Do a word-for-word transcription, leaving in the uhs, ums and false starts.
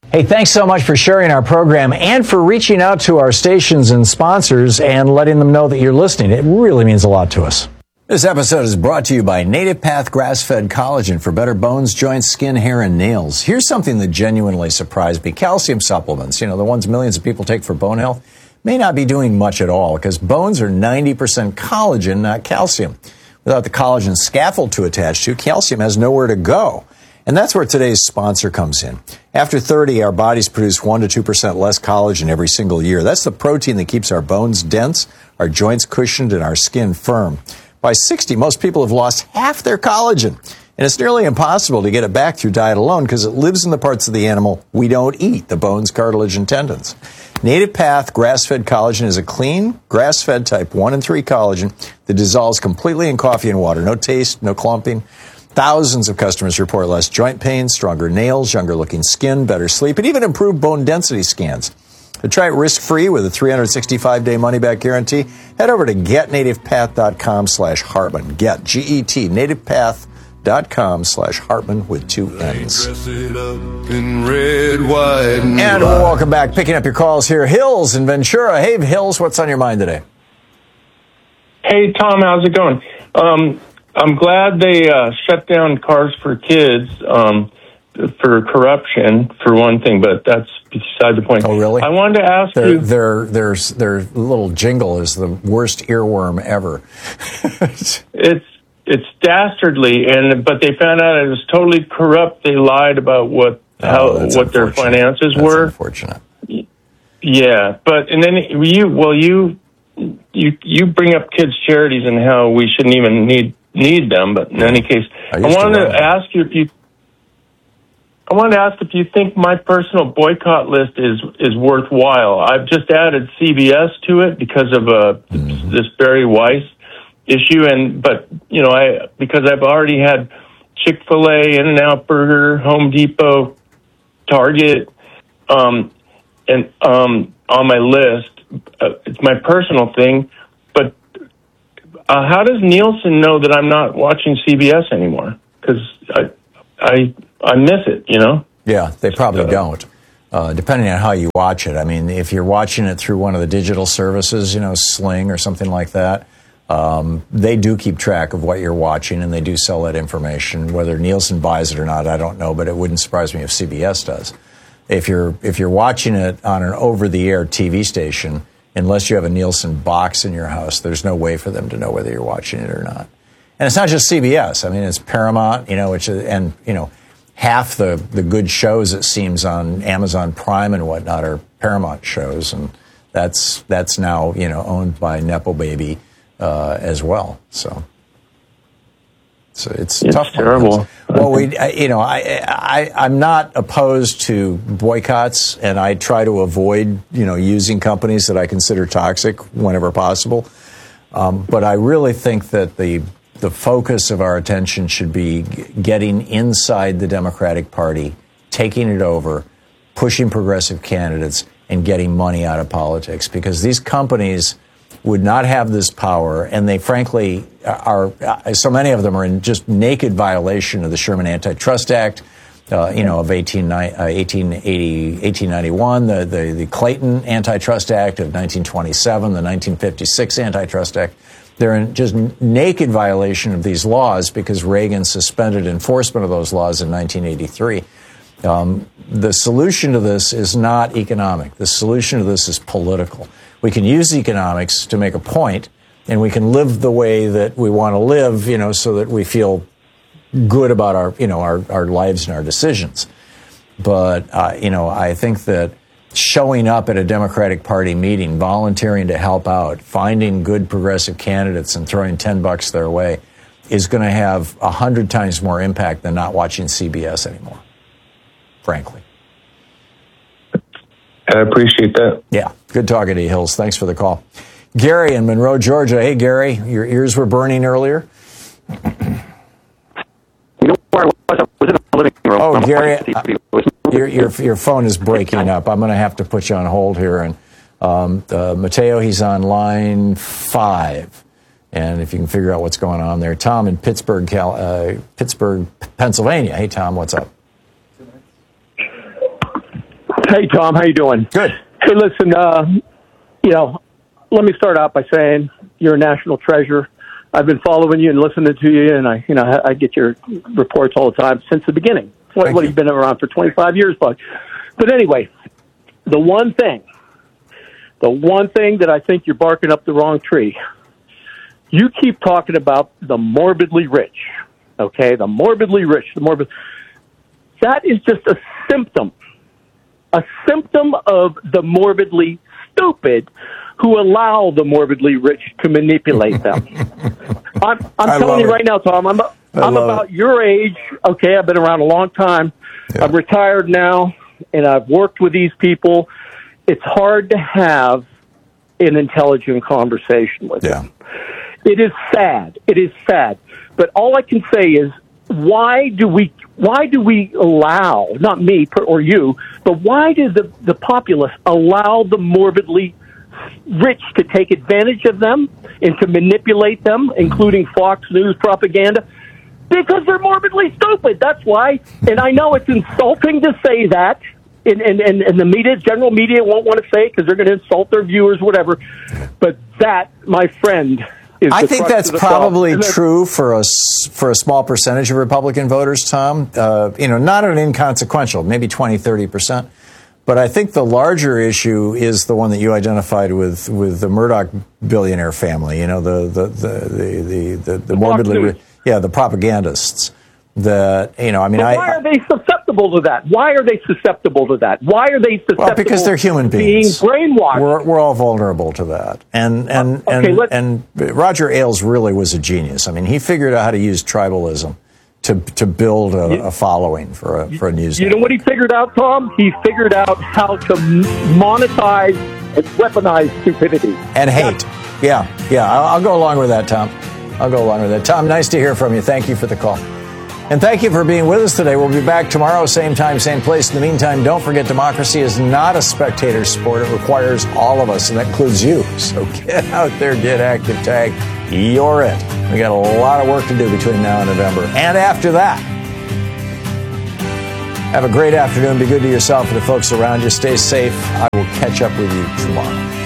Hey, thanks so much for sharing our program and for reaching out to our stations and sponsors and letting them know that you're listening. It really means a lot to us. This episode is brought to you by Native Path Grass-Fed Collagen for better bones, joints, skin, hair, and nails. Here's something that genuinely surprised me. Calcium supplements, you know, the ones millions of people take for bone health, may not be doing much at all because bones are ninety percent collagen, not calcium. Without the collagen scaffold to attach to, calcium has nowhere to go. And that's where today's sponsor comes in. After thirty, our bodies produce one to two percent less collagen every single year. That's the protein that keeps our bones dense, our joints cushioned, and our skin firm. By sixty, most people have lost half their collagen. And it's nearly impossible to get it back through diet alone because it lives in the parts of the animal we don't eat, the bones, cartilage, and tendons. Native Path Grass-Fed Collagen is a clean, grass-fed type one and three collagen that dissolves completely in coffee and water. No taste, no clumping. Thousands of customers report less joint pain, stronger nails, younger-looking skin, better sleep, and even improved bone density scans. To try it risk-free with a three hundred sixty-five day money-back guarantee, head over to getnativepath.com slash Hartman. Get, G E T, nativepath.com slash Hartman with two N's. And we'll welcome back, picking up your calls here, Hills in Ventura. Hey, Hills, what's on your mind today? Hey, Tom, how's it going? Um... I'm glad they uh, shut down Cars for Kids um, for corruption, for one thing, but that's beside the point. Oh, really? I wanted to ask their, you... Their, their, their little jingle is the worst earworm ever. it's it's dastardly, and but they found out it was totally corrupt. They lied about what how oh, what their finances that's were. Unfortunate. Yeah, but and then you well you you you bring up kids' charities and how we shouldn't even need. need them, but in any case, I, I wanted to, to ask you if you, I wanted to ask if you think my personal boycott list is is worthwhile. I've just added C B S to it because of uh, mm-hmm. this Barry Weiss issue, and but you know, I because I've already had Chick-fil-A, In-N-Out Burger, Home Depot, Target, um, and um, on my list. Uh, it's my personal thing. Uh, how does Nielsen know that I'm not watching C B S anymore? Because I, I, I miss it, you know? Yeah, they probably so. don't, uh, depending on how you watch it. I mean, if you're watching it through one of the digital services, you know, Sling or something like that, um, they do keep track of what you're watching, and they do sell that information. Whether Nielsen buys it or not, I don't know, but it wouldn't surprise me if C B S does. If you're if you're watching it on an over-the-air T V station, unless you have a Nielsen box in your house, there's no way for them to know whether you're watching it or not. And it's not just C B S. I mean, it's Paramount, you know, which is, and, you know, half the, the good shows, it seems, on Amazon Prime and whatnot are Paramount shows. And that's that's now, you know, owned by Nepo Baby uh, as well. So, so it's, it's tough. terrible. Well, we, I, you know, I, I, I'm not opposed to boycotts, and I try to avoid, you know, using companies that I consider toxic whenever possible. Um, but I really think that the the focus of our attention should be getting inside the Democratic Party, taking it over, pushing progressive candidates, and getting money out of politics, because these companies would not have this power, and they frankly are, so many of them are in just naked violation of the Sherman Antitrust Act, uh, you know, of eighteen eighty, eighteen ninety-one, the, the, the Clayton Antitrust Act of nineteen twenty-seven, the nineteen fifty-six Antitrust Act. They're in just naked violation of these laws because Reagan suspended enforcement of those laws in nineteen eighty-three. Um, the solution to this is not economic. The solution to this is political. We can use economics to make a point, and we can live the way that we want to live, you know, so that we feel good about our, you know, our, our lives and our decisions. But, uh, you know, I think that showing up at a Democratic Party meeting, volunteering to help out, finding good progressive candidates and throwing ten bucks their way is going to have a hundred times more impact than not watching C B S anymore, frankly. I appreciate that. Yeah. Good talking to you, Hills. Thanks for the call. Gary in Monroe, Georgia. Hey, Gary, your ears were burning earlier. You know where I was? I was in the living room. Oh, Gary, uh, your, your your phone is breaking up. I'm going to have to put you on hold here. And um, uh, Mateo, he's on line five. And if you can figure out what's going on there. Tom in Pittsburgh, Cal, uh, Pittsburgh, Pennsylvania. Hey, Tom, what's up? Hey, Tom, how you doing? Good. Hey, listen, uh, you know, let me start out by saying you're a national treasure. I've been following you and listening to you, and I, you know, I get your reports all the time since the beginning. What, what, you've been around for twenty-five years, Buck. But anyway, the one thing, the one thing that I think you're barking up the wrong tree, you keep talking about the morbidly rich, okay? The morbidly rich, the morbid. That is just a symptom, a symptom of the morbidly stupid who allow the morbidly rich to manipulate them. I'm, I'm telling you right now, Tom, I'm, I'm about it. Your age. Okay, I've been around a long time. Yeah. I'm retired now, and I've worked with these people. It's hard to have an intelligent conversation with yeah. them. It is sad. It is sad. But all I can say is, why do we why do we allow, not me or you, but why does the, the populace allow the morbidly rich to take advantage of them and to manipulate them, including Fox News propaganda? Because they're morbidly stupid. That's why. And I know it's insulting to say that, and, and, and, and the media, general media won't want to say it because they're going to insult their viewers, whatever. But that, my friend, is I think that's probably problem. true for a, for a small percentage of Republican voters, Tom. Uh, you know, not an inconsequential, maybe twenty, thirty percent. But I think the larger issue is the one that you identified with, with the Murdoch billionaire family, you know, the, the, the, the, the, the, the morbidly, yeah, the propagandists. That, you know, I mean, but I. Why are they susceptible to that? Why are they susceptible to that? Why are they susceptible well, because they're human beings. Being brainwashed. We're, we're all vulnerable to that. And, and, uh, okay, and, and Roger Ailes really was a genius. I mean, he figured out how to use tribalism to to build a, a following for a for a news. You network. know what he figured out, Tom? He figured out how to monetize and weaponize stupidity and hate. That's- yeah, yeah. I'll, I'll go along with that, Tom. I'll go along with that. Tom, nice to hear from you. Thank you for the call. And thank you for being with us today. We'll be back tomorrow, same time, same place. In the meantime, don't forget democracy is not a spectator sport. It requires all of us, and that includes you. So get out there, get active, tag. You're it. We got a lot of work to do between now and November. And after that, have a great afternoon. Be good to yourself and the folks around you. Stay safe. I will catch up with you tomorrow.